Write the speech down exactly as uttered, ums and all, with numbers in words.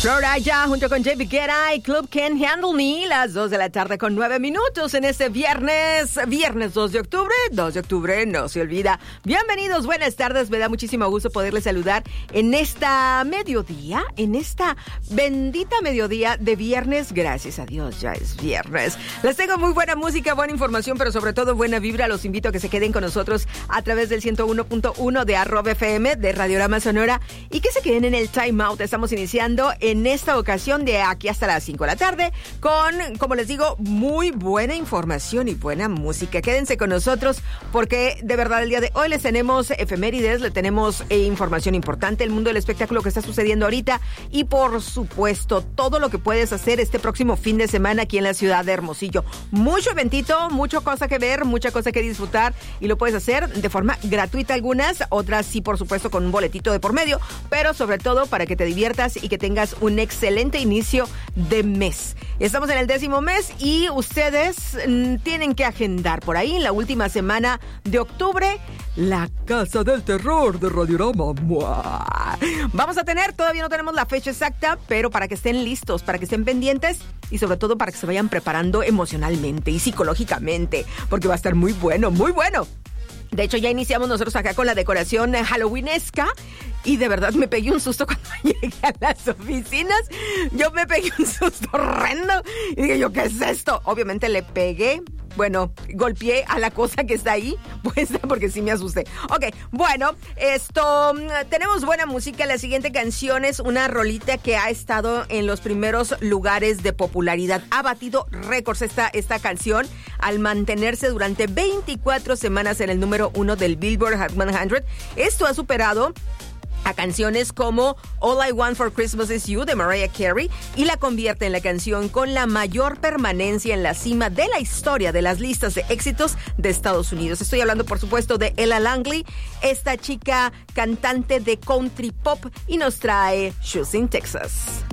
Florida junto con J B Guetta y Club Can't Handle Me, las dos de la tarde con nueve minutos en este viernes, viernes dos de octubre, dos de octubre, no se olvida. Bienvenidos, buenas tardes, me da muchísimo gusto poderles saludar en esta mediodía, en esta bendita mediodía de viernes, gracias a Dios, ya es viernes. Les tengo muy buena música, buena información, pero sobre todo buena vibra. Los invito a que se queden con nosotros a través del ciento uno punto uno de Arroba F M, de Radiorama Sonora, y que se queden en el Time Out. Estamos iniciando en esta ocasión de aquí hasta las cinco de la tarde con, como les digo, muy buena información y buena música. Quédense con nosotros porque de verdad el día de hoy les tenemos efemérides, le tenemos eh, información importante, el mundo del espectáculo que está sucediendo ahorita y por supuesto todo lo que puedes hacer este próximo fin de semana aquí en la ciudad de Hermosillo. Mucho eventito, mucha cosa que ver, mucha cosa que disfrutar y lo puedes hacer de forma gratuita algunas, otras sí por supuesto con un boletito de por medio, pero sobre todo para que te diviertas y que tengas un excelente inicio de mes. Estamos en el décimo mes y ustedes mm, tienen que agendar por ahí en la última semana de octubre la Casa del Terror de Radiorama. ¡Mua! Vamos a tener, todavía no tenemos la fecha exacta, pero para que estén listos, para que estén pendientes y sobre todo para que se vayan preparando emocionalmente y psicológicamente, porque va a estar muy bueno, muy bueno. De hecho, ya iniciamos nosotros acá con la decoración halloweenesca y de verdad me pegué un susto cuando llegué a las oficinas. Yo me pegué un susto horrendo y dije yo, ¿qué es esto? Obviamente le pegué, bueno, golpeé a la cosa que está ahí puesta porque sí me asusté. Ok, bueno, esto, tenemos buena música. La siguiente canción es una rolita que ha estado en los primeros lugares de popularidad. Ha batido récords esta, esta canción al mantenerse durante veinticuatro semanas en el número uno del Billboard Hot cien. Esto ha superado a canciones como All I Want for Christmas Is You de Mariah Carey y la convierte en la canción con la mayor permanencia en la cima de la historia de las listas de éxitos de Estados Unidos. Estoy hablando, por supuesto, de Ella Langley, esta chica cantante de country pop, y nos trae Shoes in Texas.